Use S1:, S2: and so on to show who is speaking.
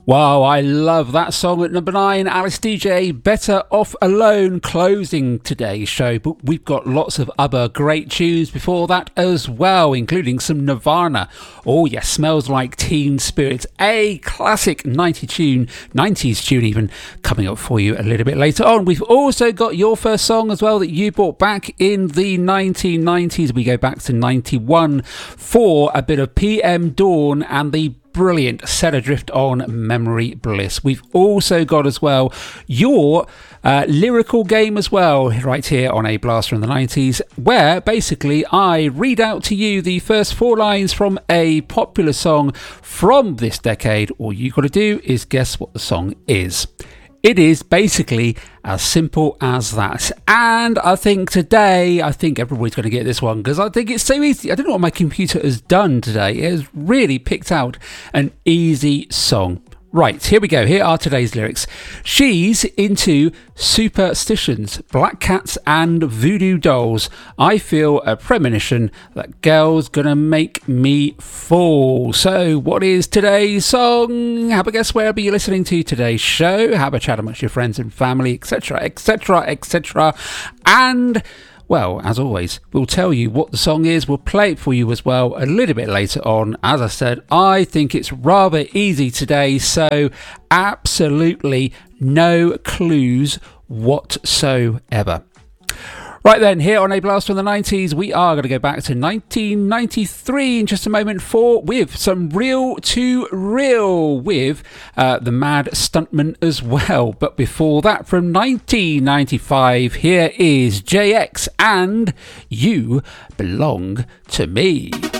S1: Wow, I love that song at number 9, Alice DJ, Better Off Alone, closing today's show. But we've got lots of other great tunes before that as well, including some Nirvana. Oh yes, Smells Like Teen Spirit, a classic 90s tune even, coming up for you a little bit later on. We've also got your first song as well that you brought back in the 1990s. We go back to 91 for a bit of PM Dawn and the brilliant Set Adrift on Memory Bliss. We've also got as well your lyrical game as well, right here on A Blast from the 90s, where basically I read out to you the first 4 lines from a popular song from this decade. All you got to do is guess what the song is. It is basically as simple as that. And I think today, everybody's going to get this one because I think it's so easy. I don't know what my computer has done today. It has really picked out an easy song. Right, here we go. Here are today's lyrics. She's into superstitions, black cats and voodoo dolls. I feel a premonition that girl's gonna make me fall. So what is today's song? Have a guess wherever you're listening to today's show. Have a chat amongst your friends and family, etc, etc, etc. And well, as always, we'll tell you what the song is. We'll play it for you as well a little bit later on. As I said, I think it's rather easy today, so absolutely no clues whatsoever. Right then, here on A Blast from the 90s, we are going to go back to 1993 in just a moment with some real to real with the Mad Stuntman as well. But before that, from 1995, here is JX and You Belong to Me.